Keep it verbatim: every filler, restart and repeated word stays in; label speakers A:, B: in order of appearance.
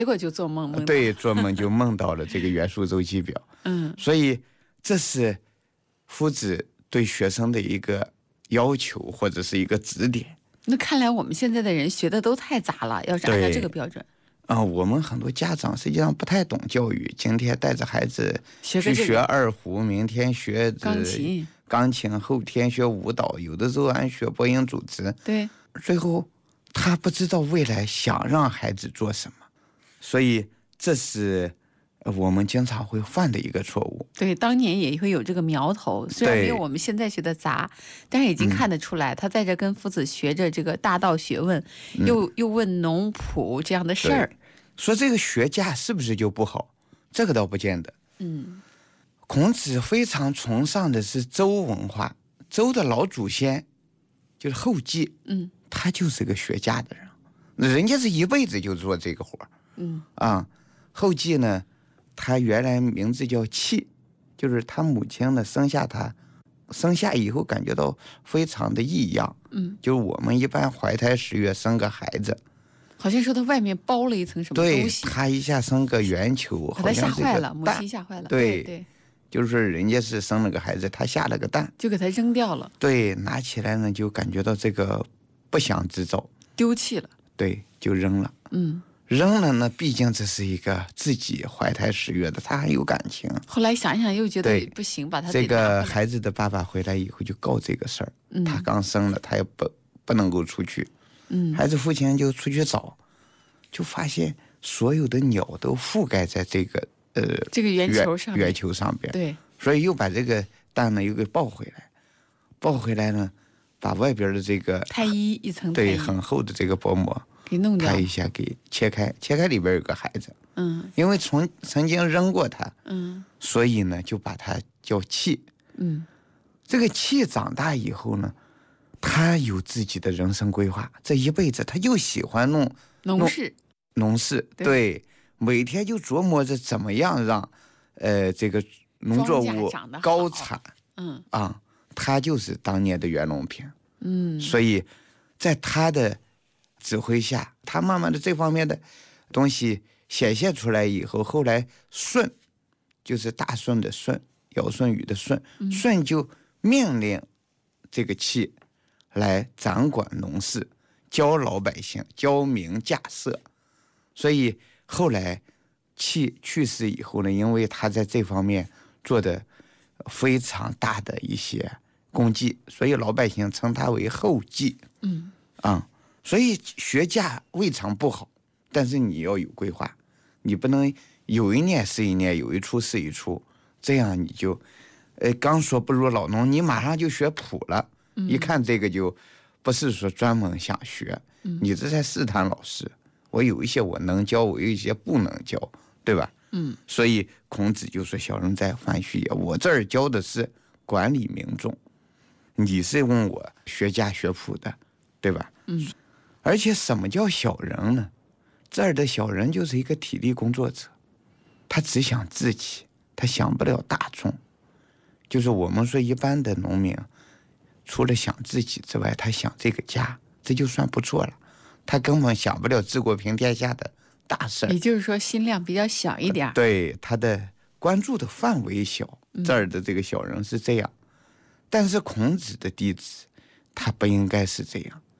A: 结果就做梦梦到
B: 对，做梦就梦到了这个元素周期表。
A: 嗯，
B: 所以这是夫子对学生的一个要求或者是一个指点。
A: 那看来我们现在的人学的都太杂了，要是按照这个标准
B: 啊、呃，我们很多家长实际上不太懂教育，今天带着孩子
A: 学
B: 去学二胡，明天学
A: 钢琴，
B: 钢琴，后天学舞蹈，有的时候还学播音主持。
A: 对，
B: 最后他不知道未来想让孩子做什么，所以这是我们经常会犯的一个错误。
A: 对，当年也会有这个苗头，虽然没有我们现在学的杂，但是已经看得出来，嗯、他在这跟夫子学着这个大道学问，嗯、又又问农圃这样的事儿。
B: 说这个学家是不是就不好？这个倒不见得。
A: 嗯，
B: 孔子非常崇尚的是周文化，周的老祖先就是后稷，
A: 嗯，
B: 他就是个学家的人，人家是一辈子就做这个活，
A: 嗯
B: 啊，后稷呢，他原来名字叫契，就是他母亲呢生下他，生下以后感觉到非常的异样，
A: 嗯，
B: 就是我们一般怀胎十月生个孩子。
A: 好像说他外面包了一层什么东西，
B: 对，他一下生个圆球，
A: 把他吓坏了，母亲吓坏了。
B: 对
A: 对, 对，
B: 就是说人家是生了个孩子，他下了个蛋，
A: 就给他扔掉了。
B: 对，拿起来呢就感觉到这个不祥之兆，
A: 丢弃了。
B: 对，就扔了。
A: 嗯，
B: 扔了呢，毕竟这是一个自己怀胎十月的，他还有感情。
A: 后来想想又觉得不行，把他
B: 这个孩子的爸爸回来以后就告这个事儿、
A: 嗯，
B: 他刚生了，他也不不能够出去。
A: 嗯，
B: 孩子父亲就出去找，就发现所有的鸟都覆盖在这个呃
A: 这个圆球上
B: 圆球上边。
A: 对，
B: 所以又把这个蛋呢又给抱回来，抱回来呢，把外边的这个
A: 胎衣一层
B: 对很厚的这个薄膜
A: 给弄掉，
B: 它一下给切开，切开里边有个孩子。
A: 嗯，
B: 因为从曾经扔过他，
A: 嗯，
B: 所以呢就把他叫契。
A: 嗯，
B: 这个契长大以后呢，他有自己的人生规划，这一辈子他就喜欢弄
A: 农事，
B: 农事 对, 对，每天就琢磨着怎么样让呃这个农作物高产。
A: 嗯
B: 啊，他就是当年的袁隆平。
A: 嗯，
B: 所以在他的指挥下，他慢慢的这方面的东西显现出来以后，后来舜就是大舜的舜，尧舜禹的舜，舜就命令这个契来掌管农事，教老百姓，教民稼穑。所以后来契去世以后呢，因为他在这方面做的非常大的一些功绩，所以老百姓称他为后稷。
A: 嗯
B: 啊，所以学价未尝不好，但是你要有规划，你不能有一年是一年，有一出是一出，这样你就，呃，刚说不如老农，你马上就学谱了，
A: 嗯、
B: 一看这个就不是说专门想学，
A: 嗯、
B: 你这在试探老师。我有一些我能教，我有一些不能教，对吧？
A: 嗯，
B: 所以孔子就说：“小人在范须也。”我这儿教的是管理民众，你是问我学家学谱的，对吧？
A: 嗯，
B: 而且什么叫小人呢？这儿的小人就是一个体力工作者，他只想自己，他想不了大众。就是我们说一般的农民，除了想自己之外，他想这个家，这就算不错了。他根本想不了治国平天下的大事，
A: 也就是说心量比较小一点。
B: 对，他的关注的范围小，这儿的这个小人是这样。嗯、但是孔子的弟子，他不应该是这样。